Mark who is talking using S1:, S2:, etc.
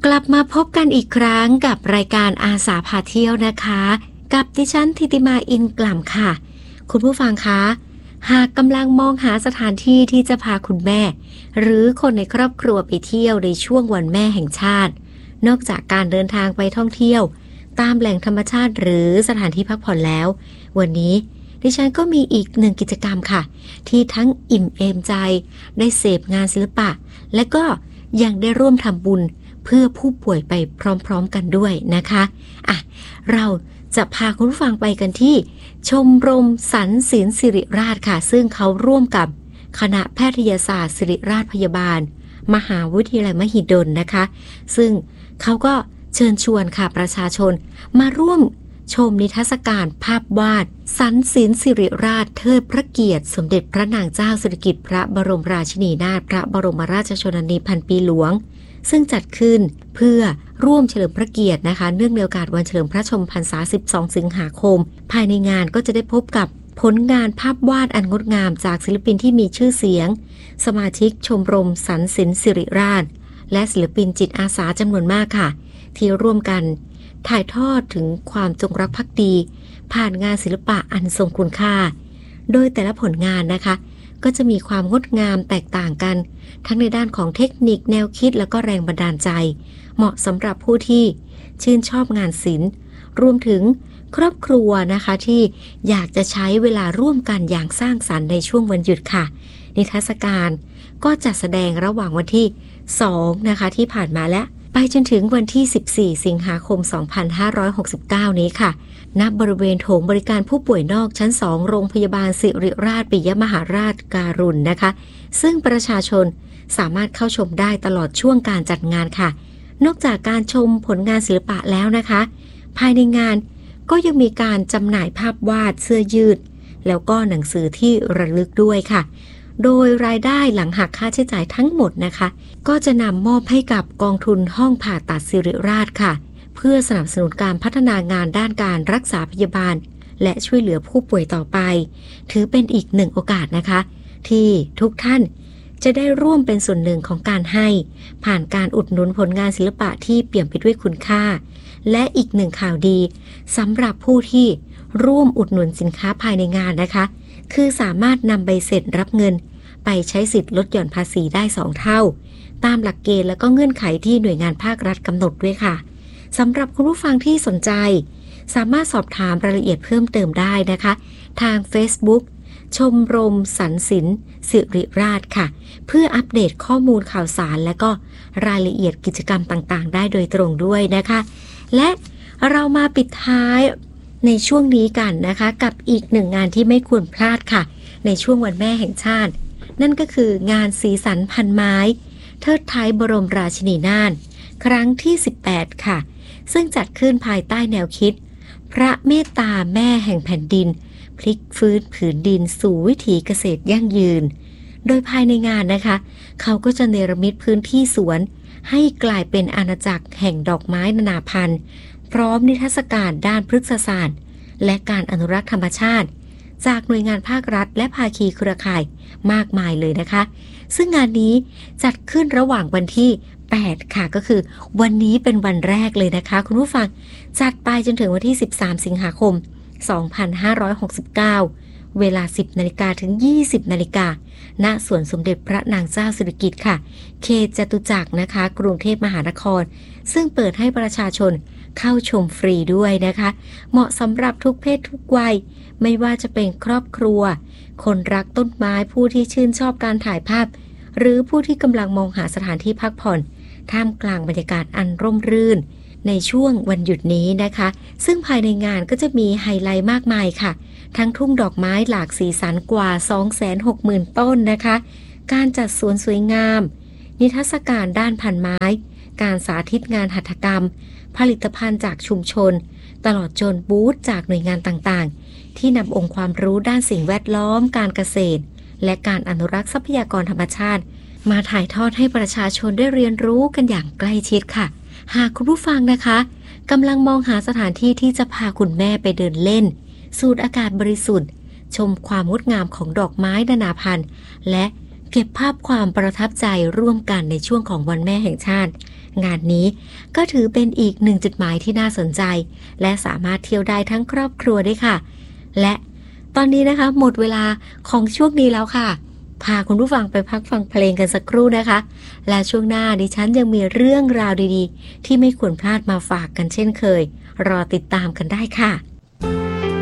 S1: ลับมาพบกันอีกครั้งกับรายการอาสาพาเที่ยวนะคะกับดิฉันธิติมาอินกล่ำค่ะคุณผู้ฟังคะหากกำลังมองหาสถานที่ที่จะพาคุณแม่หรือคนในครอบครัวไปเที่ยวในช่วงวันแม่แห่งชาตินอกจากการเดินทางไปท่องเที่ยวตามแหล่งธรรมชาติหรือสถานที่พักผ่อนแล้ววันนี้ดิฉันก็มีอีกหนึ่งกิจกรรมค่ะที่ทั้งอิ่มเอมใจได้เสพงานศิลปะและก็ยังได้ร่วมทำบุญเพื่อผู้ป่วยไปพร้อมๆกันด้วยนะคะเราจะพาคุณผู้ฟังไปกันที่ชมรมสรรศิลป์ศิริราชค่ะซึ่งเขาร่วมกับคณะแพทยศาสตร์ศิริราชพยาบาลมหาวิทยาลัยมหิดลนะคะซึ่งเขาก็เชิญชวนค่ะประชาชนมาร่วมชมนิทรรศการภาพวาดสรรศิลป์ศิริราชเทิดพระเกียรติสมเด็จพระนางเจ้าสิริกิติ์พระบรมราชินีนาถพระบรมราชชนนีพันปีหลวงซึ่งจัดขึ้นเพื่อร่วมเฉลิมพระเกียรตินะคะเนื่องในโอกาสวันเฉลิมพระชนมพรรษา12สิงหาคมภายในงานก็จะได้พบกับผลงานภาพวาดอันงดงามจากศิลปินที่มีชื่อเสียงสมาชิกชมรมสรรศิลป์ศิริราชและศิลปินจิตอาสาจำนวนมากค่ะที่ร่วมกันถ่ายทอดถึงความจงรักภักดีผ่านงานศิลปะอันทรงคุณค่าโดยแต่ละผลงานนะคะก็จะมีความงดงามแตกต่างกันทั้งในด้านของเทคนิคแนวคิดและก็แรงบันดาลใจเหมาะสำหรับผู้ที่ชื่นชอบงานศิลป์รวมถึงครอบครัวนะคะที่อยากจะใช้เวลาร่วมกันอย่างสร้างสรรค์ในช่วงวันหยุดค่ะนิทรรศการก็จัดแสดงระหว่างวันที่2นะคะที่ผ่านมาและไปจนถึงวันที่14สิงหาคม2569นี้ค่ะณบริเวณโถงบริการผู้ป่วยนอกชั้น2โรงพยาบาลศิริราชปิยมหาราชการุณนะคะซึ่งประชาชนสามารถเข้าชมได้ตลอดช่วงการจัดงานค่ะนอกจากการชมผลงานศิลปะแล้วนะคะภายในงานก็ยังมีการจำหน่ายภาพวาดเสื้อยืดแล้วก็หนังสือที่ระลึกด้วยค่ะโดยรายได้หลังหักค่าใช้จ่ายทั้งหมดนะคะก็จะนำมอบให้กับกองทุนห้องผ่าตัดศิริราชค่ะเพื่อสนับสนุนการพัฒนางานด้านการรักษาพยาบาลและช่วยเหลือผู้ป่วยต่อไปถือเป็นอีกหนึ่งโอกาสนะคะที่ทุกท่านจะได้ร่วมเป็นส่วนหนึ่งของการให้ผ่านการอุดหนุนผลงานศิลปะที่เปี่ยมไปด้วยคุณค่าและอีกหนึ่งข่าวดีสำหรับผู้ที่ร่วมอุดหนุนสินค้าภายในงานนะคะคือสามารถนำใบเสร็จรับเงินไปใช้สิทธิ์ลดหย่อนภาษีได้2เท่าตามหลักเกณฑ์และก็เงื่อนไขที่หน่วยงานภาครัฐกำหนดด้วยค่ะสำหรับคุณผู้ฟังที่สนใจสามารถสอบถามรายละเอียดเพิ่มเติมได้นะคะทาง Facebook ชมรมสรรศิลป์ศิริราชค่ะเพื่ออัปเดตข้อมูลข่าวสารและก็รายละเอียดกิจกรรมต่างๆได้โดยตรงด้วยนะคะและเรามาปิดท้ายในช่วงนี้กันนะคะกับอีกหนึ่งงานที่ไม่ควรพลาดค่ะในช่วงวันแม่แห่งชาตินั่นก็คืองานสีสันพันไม้เทิดท้ายบรมราชินีนาถครั้งที่18ค่ะซึ่งจัดขึ้นภายใต้แนวคิดพระเมตตาแม่แห่งแผ่นดินพลิกฟื้นผืนดินสู่วิถีเกษตรยั่งยืนโดยภายในงานนะคะเขาก็จะเนรมิตพื้นที่สวนให้กลายเป็นอาณาจักรแห่งดอกไม้นานาพันธุ์พร้อมนิทรรศการด้านพฤกษศาสตร์และการอนุรักษ์ธรรมชาติจากหน่วยงานภาครัฐและภาคีเครือข่ายมากมายเลยนะคะซึ่งงานนี้จัดขึ้นระหว่างวันที่8ค่ะก็คือวันนี้เป็นวันแรกเลยนะคะคุณผู้ฟังจัดไปจนถึงวันที่13สิงหาคม2569เวลา 10 นาฬิกาถึง 20 นาฬิกาณสวนสมเด็จพระนางเจ้าสิริกิติ์ค่ะเขตจตุจักรนะคะกรุงเทพมหานครซึ่งเปิดให้ประชาชนเข้าชมฟรีด้วยนะคะเหมาะสำหรับทุกเพศทุกวัยไม่ว่าจะเป็นครอบครัวคนรักต้นไม้ผู้ที่ชื่นชอบการถ่ายภาพหรือผู้ที่กำลังมองหาสถานที่พักผ่อนท่ามกลางบรรยากาศอันร่มรื่นในช่วงวันหยุดนี้นะคะซึ่งภายในงานก็จะมีไฮไลท์มากมายค่ะทั้งทุ่งดอกไม้หลากสีสันกว่า 260,000 ต้นนะคะการจัดสวนสวยงามนิทรรศการด้านพันไม้การสาธิตงานหัตถกรรมผลิตภัณฑ์จากชุมชนตลอดจนบูธจากหน่วยงานต่างๆที่นำองค์ความรู้ด้านสิ่งแวดล้อมการเกษตรและการอนุรักษ์ทรัพยากรธรรมชาติมาถ่ายทอดให้ประชาชนได้เรียนรู้กันอย่างใกล้ชิดค่ะหากคุณผู้ฟังนะคะกำลังมองหาสถานที่ที่จะพาคุณแม่ไปเดินเล่นสูดอากาศบริสุทธิ์ชมความงดงามของดอกไม้นานาพันธุ์และเก็บภาพความประทับใจร่วมกันในช่วงของวันแม่แห่งชาติงานนี้ก็ถือเป็นอีกหนึ่งจุดหมายที่น่าสนใจและสามารถเที่ยวได้ทั้งครอบครัวด้วยค่ะและตอนนี้นะคะหมดเวลาของช่วงนี้แล้วค่ะพาคุณผู้ฟังไปพักฟังเพลงกันสักครู่นะคะและช่วงหน้าดิฉันยังมีเรื่องราวดีๆที่ไม่ควรพลาดมาฝากกันเช่นเคยรอติดตามกันได้ค่ะ